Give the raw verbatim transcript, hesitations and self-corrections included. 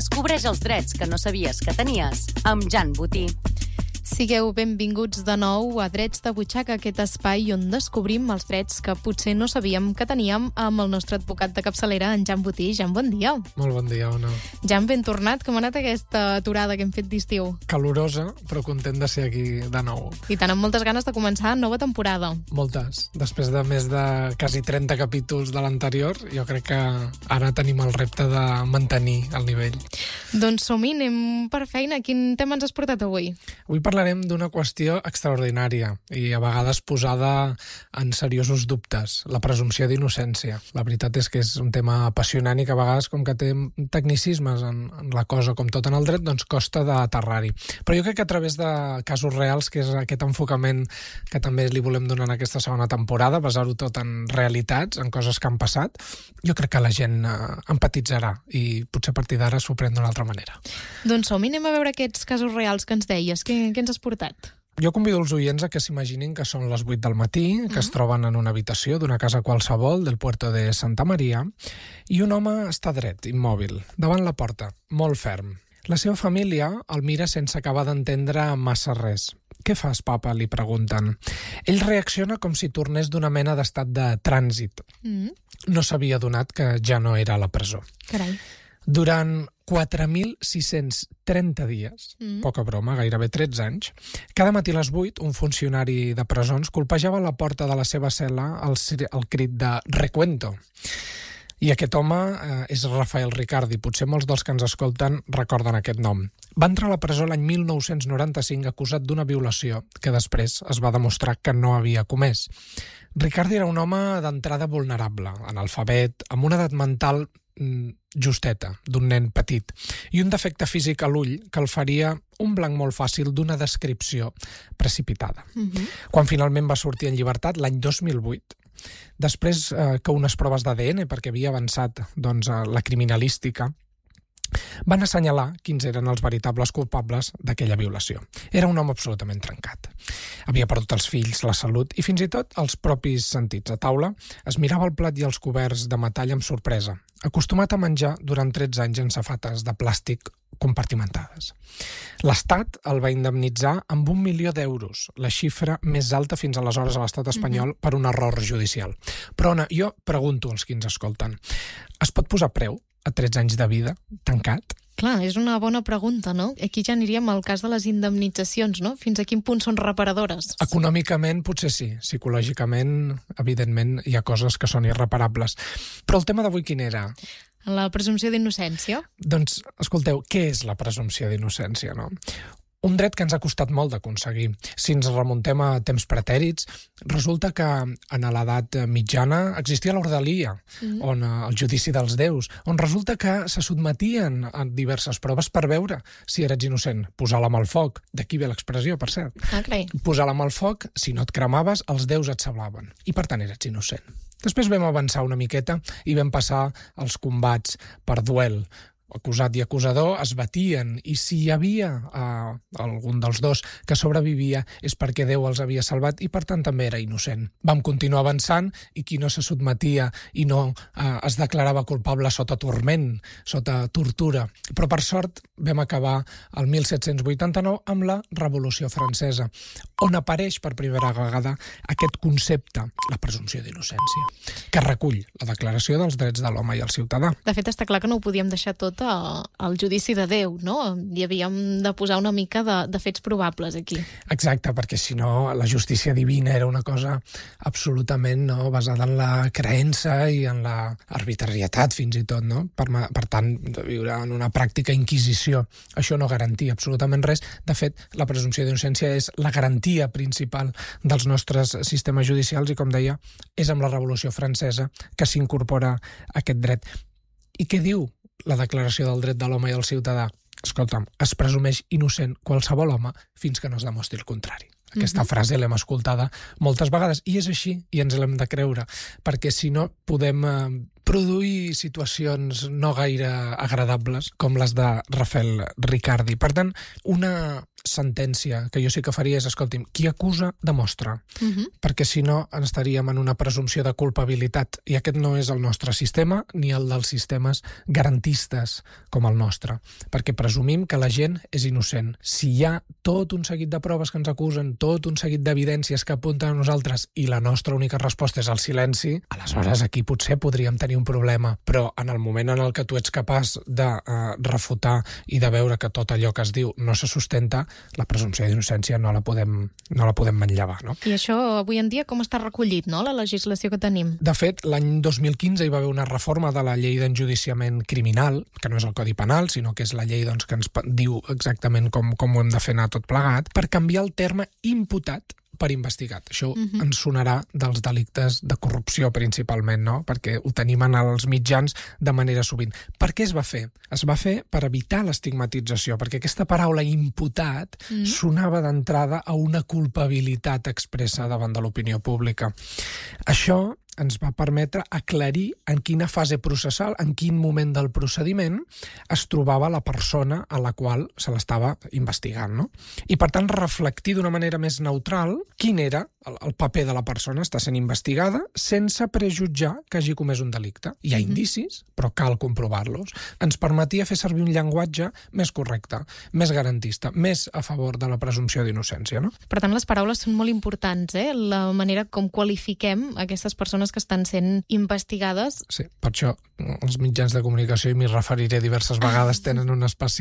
Descobreix els drets que no sabies que tenies amb Jan Botí. Sigueu benvinguts de nou a Drets de Butxaca, aquest espai on descobrim els drets que potser no sabíem que teníem amb el nostre advocat de capçalera, en Jan Botí. Jan, bon dia. Molt bon dia, Ona. Jan, ben tornat. Com ha anat aquesta aturada que hem fet d'estiu? Calorosa, però content de ser aquí de nou. I tant, amb moltes ganes de començar nova temporada. Moltes. Després de més de quasi trenta capítols de l'anterior, jo crec que ara tenim el repte de mantenir el nivell. Doncs som-hi, anem per feina. Quin tema ens has portat avui? Avui parlarem d'una qüestió extraordinària i a vegades posada en seriosos dubtes, la presumpció d'innocència. La veritat és que és un tema apassionant i que a vegades, com que té tecnicismes en, en la cosa, com tot en el dret, doncs costa d'aterrar-hi. Però jo crec que a través de casos reals, que és aquest enfocament que també li volem donar en aquesta segona temporada, basar-ho tot en realitats, en coses que han passat, jo crec que la gent eh, empatitzarà i potser a partir d'ara s'ho pren d'una altra manera. Doncs som-hi, anem a veure aquests casos reals que ens deies. Què, què ens has portat? Jo convido els oients a que s'imaginin que són les vuit del matí, que uh-huh. es troben en una habitació d'una casa qualsevol del puerto de Santa Maria, i un home està dret, immòbil, davant la porta, molt ferm. La seva família el mira sense acabar d'entendre massa res. «Què fas, papa?», li pregunten. Ell reacciona com si tornés d'una mena d'estat de trànsit. Uh-huh. No s'havia adonat que ja no era a la presó. Carai. Durant quatre mil sis-cents trenta dies, mm. poca broma, gairebé tretze anys, cada matí a les vuit un funcionari de presons colpejava la porta de la seva cel·la al, al crit de «Recuento». I aquest home eh, és Rafael Ricardi. Potser molts dels que ens escolten recorden aquest nom. Va entrar a la presó l'any mil nou-cents noranta-cinc acusat d'una violació que després es va demostrar que no havia comès. Ricardi era un home d'entrada vulnerable, analfabet, amb una edat mental justeta, d'un nen petit, i un defecte físic a l'ull que el faria un blanc molt fàcil d'una descripció precipitada. Uh-huh. Quan finalment va sortir en llibertat, l'any dos mil vuit, després eh, que unes proves d'A D N, perquè havia avançat doncs, la criminalística, van assenyalar quins eren els veritables culpables d'aquella violació. Era un home absolutament trencat. Havia perdut els fills, la salut i fins i tot els propis sentits. A taula es mirava el plat i els coberts de metall amb sorpresa, acostumat a menjar durant tretze anys en safates de plàstic compartimentades. L'Estat el va indemnitzar amb un milió d'euros, la xifra més alta fins aleshores a l'Estat espanyol mm-hmm. per un error judicial. Però, Ona, jo pregunto als qui ens escolten, es pot posar preu a tretze anys de vida tancat? Clar, és una bona pregunta, no? Aquí ja aniríem al cas de les indemnitzacions, no? Fins a quin punt són reparadores? Econòmicament potser sí, psicològicament, evidentment, hi ha coses que són irreparables. Però el tema d'avui quin era? La presumpció d'innocència? Doncs, escolteu, què és la presumpció d'innocència, no? Un dret que ens ha costat molt d'aconseguir. Si ens remuntem a temps pretèrits, resulta que en l'edat mitjana existia l'ordalia, mm. on el judici dels déus, on resulta que se sotmetien a diverses proves per veure si eres innocent. Posar la mà al foc, d'aquí ve l'expressió, per cert. Ah, clar. Posar la mà al foc, si no et cremaves, els déus et sablaven, i per tant eres innocent. Després vam avançar una miqueta i vam passar als combats per duel. Acusat i acusador es batien, i si hi havia eh, algun dels dos que sobrevivia és perquè Déu els havia salvat i per tant també era innocent. Vam continuar avançant i qui no se sotmetia i no eh, es declarava culpable sota turment, sota tortura. Però per sort vam acabar el mil set-cents vuitanta-nou amb la Revolució Francesa, on apareix per primera vegada aquest concepte, la presumpció d'innocència, que recull la Declaració dels Drets de l'Home i el Ciutadà. De fet, està clar que no ho podíem deixar tot al judici de Déu, no? Hi havíem de posar una mica de, de fets probables aquí. Exacte, perquè si no la justícia divina era una cosa absolutament no, basada en la creença i en la arbitrarietat fins i tot, no? Per, per tant, de viure en una pràctica inquisició. Això no garantia absolutament res. De fet, la presumpció d'innocència és la garantia principal dels nostres sistemes judicials i, com deia, és amb la Revolució Francesa que s'incorpora aquest dret. I què diu la Declaració del Dret de l'Home i el Ciutadà? Escolta'm, es presumeix innocent qualsevol home fins que no es demostri el contrari. Aquesta mm-hmm. frase l'hem escoltada moltes vegades i és així i ens l'hem de creure, perquè si no podem eh, produir situacions no gaire agradables com les de Rafael Riccardi. Per tant, una sentència que jo sí que faria és, escolti'm, qui acusa demostra, uh-huh. perquè si no estaríem en una presumpció de culpabilitat, i aquest no és el nostre sistema ni el dels sistemes garantistes com el nostre, perquè presumim que la gent és innocent. Si hi ha tot un seguit de proves que ens acusen, tot un seguit d'evidències que apunten a nosaltres i la nostra única resposta és el silenci, aleshores aquí potser podríem tenir un problema, però en el moment en el que tu ets capaç de uh, refutar i de veure que tot allò que es diu no se sustenta, la presumpció d'innocència no la podem, no la podem manllevar, no? I això avui en dia com està recollit, no?, la legislació que tenim? De fet, l'any dos mil quinze hi va haver una reforma de la llei d'enjudiciament criminal, que no és el Codi Penal, sinó que és la llei doncs, que ens diu exactament com, com ho hem de fer anar tot plegat, per canviar el terme imputat per investigat. Això uh-huh. ens sonarà dels delictes de corrupció principalment, no? Perquè ho tenim en els mitjans de manera sovint. Per què es va fer? Es va fer per evitar l'estigmatització, perquè aquesta paraula imputat uh-huh. sonava d'entrada a una culpabilitat expressa davant de l'opinió pública. Això ens va permetre aclarir en quina fase processal, en quin moment del procediment es trobava la persona a la qual se l'estava investigant, no? I, per tant, reflectir d'una manera més neutral quin era el, el paper de la persona. Està sent investigada sense prejutjar que hagi comès un delicte. Hi ha mm-hmm. indicis, però cal comprovar-los. Ens permetia fer servir un llenguatge més correcte, més garantista, més a favor de la presumpció d'innocència, no? Per tant, les paraules són molt importants, eh? La manera com qualifiquem aquestes persones que estan sent investigades. Sí, per això els mitjans de comunicació, i m'hi referiré diverses vegades, tenen una especial